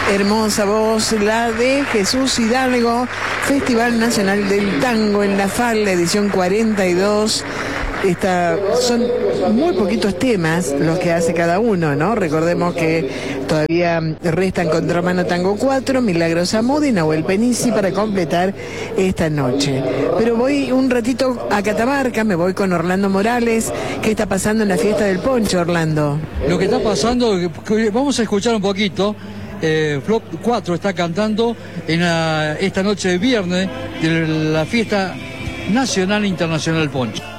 Hermosa voz, la de Jesús Hidalgo, Festival Nacional del Tango en la FAL, la edición 42. Son muy poquitos temas los que hace cada uno, ¿no? Recordemos que todavía restan Contramano Tango 4, Milagros Amudi y Nahuel Penici para completar esta noche. Pero voy un ratito a Catamarca, me voy con Orlando Morales. ¿Qué está pasando en la fiesta del poncho, Orlando? Lo que está pasando, vamos a escuchar un poquito. Flop 4 está cantando en esta noche de viernes de la fiesta nacional e internacional del poncho.